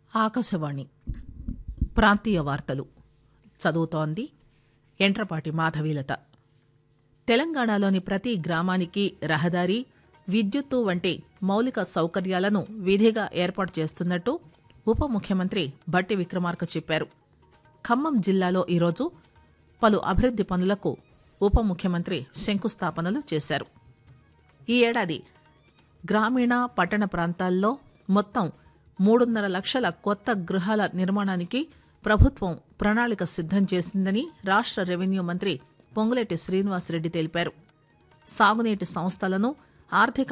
ఆకాశవాణి ప్రాంతీయ వార్తలు చదువుతోంది ఎంట్రపాటి మాధవీలత. తెలంగాణలోని ప్రతి గ్రామానికి రహదారి, విద్యుత్తు వంటి మౌలిక సౌకర్యాలను విధిగా ఏర్పాటు చేస్తున్నట్టు ఉప ముఖ్యమంత్రి భట్టి విక్రమార్క చెప్పారు. ఖమ్మం జిల్లాలో ఈరోజు పలు అభివృద్ది పనులకు ఉప ముఖ్యమంత్రి శంకుస్థాపనలు చేశారు. ఈ ఏడాది గ్రామీణ పట్టణ ప్రాంతాల్లో మొత్తం 3.5 లక్షల కొత్త గృహాల నిర్మాణానికి ప్రభుత్వం ప్రణాళిక సిద్దం చేసిందని రాష్ట్ర రెవెన్యూ మంత్రి పొంగులేటి శ్రీనివాసరెడ్డి తెలిపారు. సాగునీటి సంస్థలను ఆర్థిక